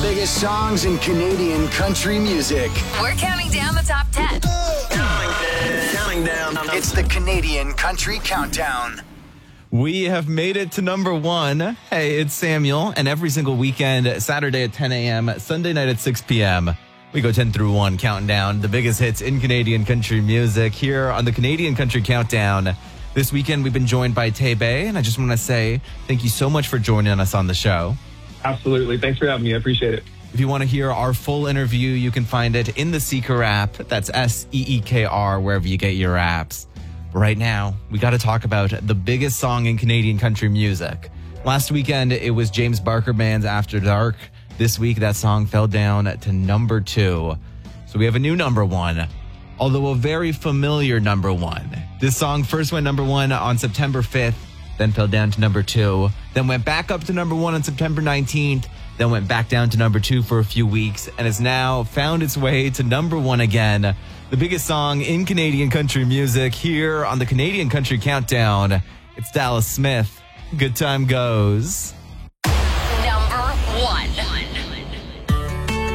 biggest songs in Canadian country music. We're counting down the top 10. Counting down. It's the Canadian Country Countdown. We have made it to number one. Hey, it's Samuel. And every single weekend, Saturday at 10 a.m., Sunday night at 6 p.m., we go 10 through 1, counting down the biggest hits in Canadian country music here on the Canadian Country Countdown. This weekend, we've been joined by Tay Bay, and I just want to say thank you so much for joining us on the show. Absolutely. Thanks for having me. I appreciate it. If you want to hear our full interview, you can find it in the Seeker app. That's SEEKR, wherever you get your apps. But right now, we got to talk about the biggest song in Canadian country music. Last weekend, it was James Barker Band's After Dark. This week, that song fell down to number 2. So we have a new number 1, although a very familiar number 1. This song first went number 1 on September 5th, then fell down to number 2, then went back up to number 1 on September 19th, then went back down to number 2 for a few weeks, and has now found its way to number 1 again. The biggest song in Canadian country music here on the Canadian Country Countdown. It's Dallas Smith. Good Time Goes. Number 1.